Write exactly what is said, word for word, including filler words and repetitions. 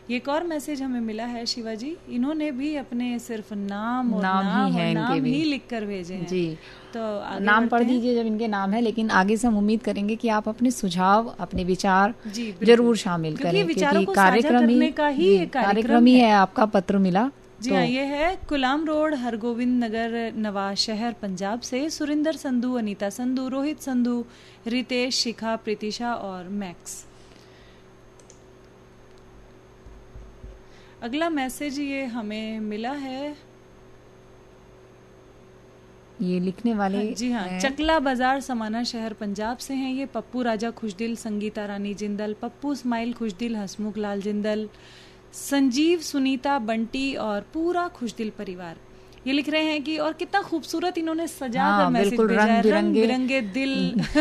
ये एक और मैसेज हमें मिला है शिवाजी, इन्होंने भी अपने सिर्फ नाम और नाम, नाम ही है और नाम इनके भी ही लिख कर भेजे हैं जी। तो आगे नाम पढ़ बढ़ते हैं। दीजिए जब इनके नाम है, लेकिन आगे से हम उम्मीद करेंगे कि आप अपने सुझाव, अपने विचार जी बिल्कुल, जरूर शामिल क्योंकि करें, विचारों क्योंकि को साझा कार्यक्रम ही करने का ही जी, एक कार्यक्रम कार्यक्रम ही है। है आपका पत्र मिला। जी तो हाँ, ये है गुलाम रोड, हरगोविंद नगर, नवाज शहर, पंजाब से सुरिंदर संधू, अनीता संधू, रोहित संधू, रितेश, शिखा, प्रीतिशा और मैक्स। अगला मैसेज ये हमें मिला है, ये लिखने वाले हाँ, जी हाँ, चकला बाजार, समाना शहर, पंजाब से हैं ये। पप्पू राजा खुशदिल, संगीता रानी जिंदल, पप्पू स्माइल खुशदिल, हसमुख लाल जिंदल, संजीव, सुनीता, बंटी और पूरा खुशदिल परिवार। ये लिख रहे हैं कि और कितना खूबसूरत इन्होंने सजा हाँ, कर मैसेज बिल्कुल भेजा है, रंग रंग बिरंगे बिरंगे दिल